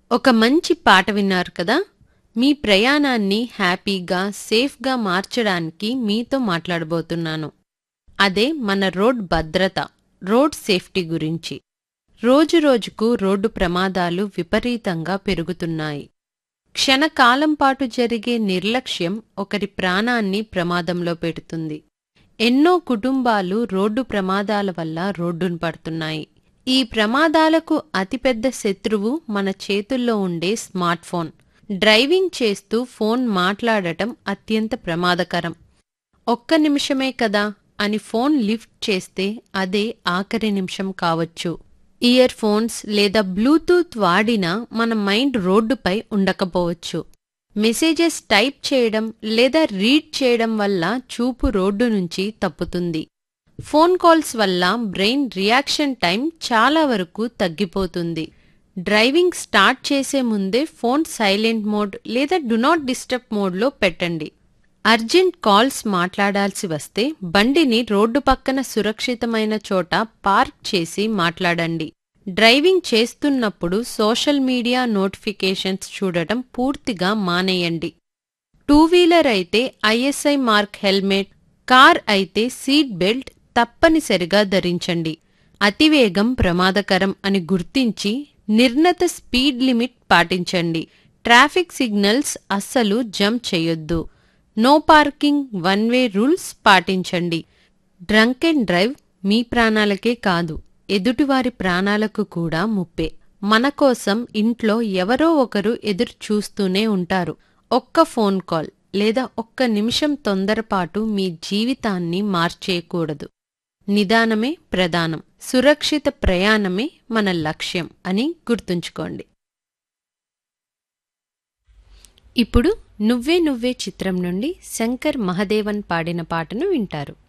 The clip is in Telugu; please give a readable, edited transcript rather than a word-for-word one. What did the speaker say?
ఒక మంచి పాట విన్నారు కదా. మీ ప్రయాణాన్ని హ్యాపీగా సేఫ్గా మార్చడానికి మీతో మాట్లాడబోతున్నాను. అదే మన రోడ్ భద్రత, రోడ్ సేఫ్టీ గురించి. రోజురోజుకు రోడ్డు ప్రమాదాలు విపరీతంగా పెరుగుతున్నాయి. క్షణకాలం పాటు జరిగే నిర్లక్ష్యం ఒకరి ప్రాణాన్ని ప్రమాదంలో పెడుతుంది. ఎన్నో కుటుంబాలు రోడ్డు ప్రమాదాల వల్ల రోడ్డున పడుతున్నాయి. ఈ ప్రమాదాలకు అతిపెద్ద శత్రువు మన చేతుల్లో ఉండే స్మార్ట్ ఫోన్. డ్రైవింగ్ చేస్తూ ఫోన్ మాట్లాడటం అత్యంత ప్రమాదకరం. ఒక్క నిమిషమే కదా అని ఫోన్ లిఫ్ట్ చేస్తే అదే ఆఖరి నిమిషం కావచ్చు. ఇయర్ ఫోన్స్ లేదా బ్లూటూత్ వాడినా మన మైండ్ రోడ్డుపై ఉండకపోవచ్చు. మెసేజెస్ టైప్ చేయడం లేదా రీడ్ చేయడం వల్ల చూపు రోడ్డు నుంచి తప్పుతుంది. ఫోన్ కాల్స్ వల్ల బ్రెయిన్ రియాక్షన్ టైం చాలా వరకు తగ్గిపోతుంది. డ్రైవింగ్ స్టార్ట్ చేసే ముందే ఫోన్ సైలెంట్ మోడ్ లేదా డు నాట్ డిస్టర్బ్ మోడ్లో పెట్టండి. అర్జెంట్ కాల్స్ మాట్లాడాల్సి వస్తే బండిని రోడ్డు పక్కన సురక్షితమైన చోట పార్క్ చేసి మాట్లాడండి. డ్రైవింగ్ చేస్తున్నప్పుడు సోషల్ మీడియా నోటిఫికేషన్స్ చూడటం పూర్తిగా మానేయండి. టూ వీలర్ అయితే ఐఎస్ఐ మార్క్ హెల్మెట్, కార్ అయితే సీట్ బెల్ట్ తప్పనిసరిగా ధరించండి. అతివేగం ప్రమాదకరం అని గుర్తించి నిర్ణీత స్పీడ్ లిమిట్ పాటించండి. ట్రాఫిక్ సిగ్నల్స్ అస్సలు జంప్ చేయొద్దు. No parking, one way rules పాటించండి. డ్రంక్ అండ్ డ్రైవ్ మీ ప్రాణాలకే కాదు, ఎదుటివారి ప్రాణాలకు కూడా ముప్పే. మన కోసం ఇంట్లో ఎవరో ఒకరు ఎదురు చూస్తూనే ఉంటారు. ఒక్క ఫోన్ కాల్ లేదా ఒక్క నిమిషం తొందరపాటు మీ జీవితాన్ని మార్చేయకూడదు. నిదానమే ప్రధానం, సురక్షిత ప్రయాణమే మన లక్ష్యం అని గుర్తుంచుకోండి. ఇప్పుడు నువ్వే నువ్వే చిత్రం నుండి శంకర్ మహదేవన్ పాడిన పాటను వింటారు.